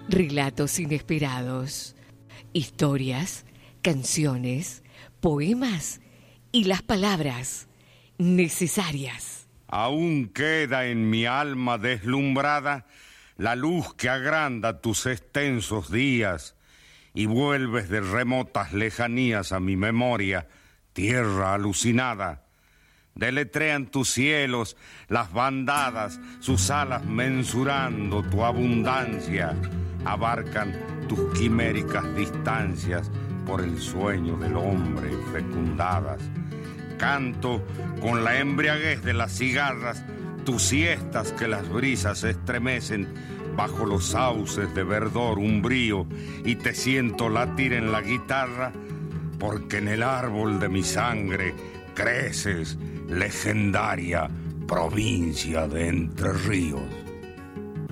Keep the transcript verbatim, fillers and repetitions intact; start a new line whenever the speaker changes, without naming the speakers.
Relatos inesperados, historias, canciones, poemas y las palabras necesarias.
Aún queda en mi alma deslumbrada la luz que agranda tus extensos días y vuelves de remotas lejanías a mi memoria, tierra alucinada. Deletrean tus cielos las bandadas, sus alas mensurando tu abundancia, abarcan tus quiméricas distancias por el sueño del hombre fecundadas. Canto con la embriaguez de las cigarras tus siestas que las brisas estremecen bajo los sauces de verdor umbrío y te siento latir en la guitarra porque en el árbol de mi sangre creces, legendaria provincia de Entre Ríos.